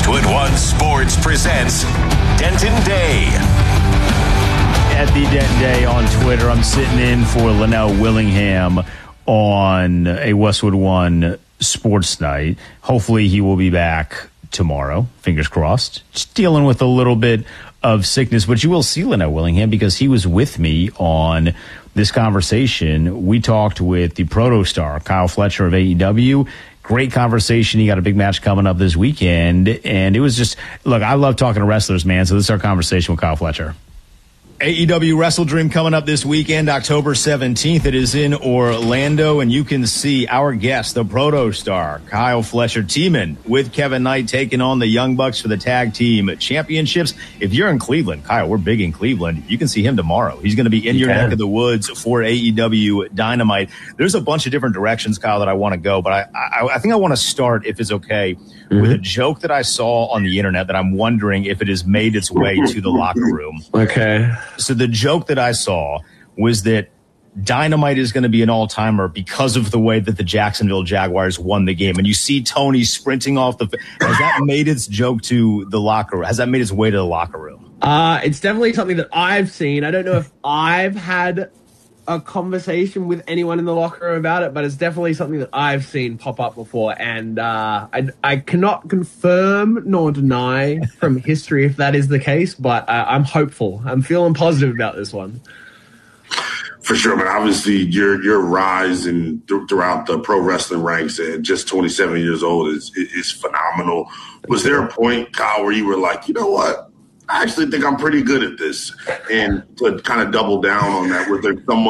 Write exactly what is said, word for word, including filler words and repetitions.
Westwood One Sports presents Denton Day. At the Denton Day on Twitter, I'm sitting in for Linnell Willingham on a Westwood One Sports Night. Hopefully he will be back tomorrow. Fingers crossed. Just dealing with a little bit of sickness, but you will see Linnell Willingham because he was with me on this conversation. We talked with the protostar, Kyle Fletcher of A E W. Great conversation. He got a big match coming up this weekend, and it was just, look, I love talking to wrestlers, man, so this is our conversation with Kyle Fletcher. A E W Wrestle Dream coming up this weekend, October seventeenth. It is in Orlando, and you can see our guest, the Protostar, Kyle Fletcher, teaming with Kevin Knight, taking on the Young Bucks for the Tag Team Championships. If you're in Cleveland, Kyle, we're big in Cleveland, you can see him tomorrow. He's going to be in you your can. neck of the woods for A E W Dynamite. There's a bunch of different directions, Kyle, that I want to go, but I, I, I think I want to start, if it's okay, mm-hmm. with a joke that I saw on the internet that I'm wondering if it has made its way to the locker room. Okay. So the joke that I saw was that Dynamite is going to be an all-timer because of the way that the Jacksonville Jaguars won the game. And you see Tony sprinting off the – has that made its joke to the locker room? Has that made its way to the locker room? Uh, it's definitely something that I've seen. I don't know if I've had a conversation with anyone in the locker room about it, but it's definitely something that I've seen pop up before. And uh, I, I cannot confirm nor deny from history if that is the case, but uh, I'm hopeful. I'm feeling positive about this one. For sure, man. Obviously, your your rise in th- throughout the pro wrestling ranks at just twenty-seven years old is is phenomenal. Was there a point, Kyle, where you were like, you know what? I actually think I'm pretty good at this, and to kind of double down on that, was there someone